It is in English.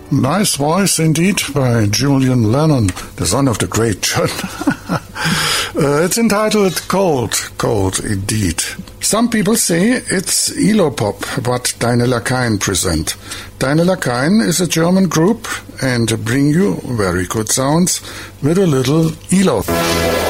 Nice voice indeed by Julian Lennon, the son of the great John. It's entitled Cold, Cold indeed. Some people say it's Elopop, what Deine Lakaien present. Deine Lakaien is a German group and bring you very good sounds with a little Elo.